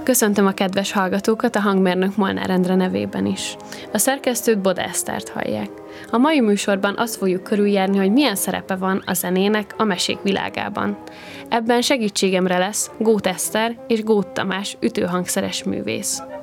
Köszöntöm a kedves hallgatókat a hangmérnök Molnár Endre nevében is. A szerkesztőt Boda Esztert hallják. A mai műsorban azt fogjuk körüljárni, hogy milyen szerepe van a zenének a mesék világában. Ebben segítségemre lesz Góth Eszter és Góth Tamás ütőhangszeres művész.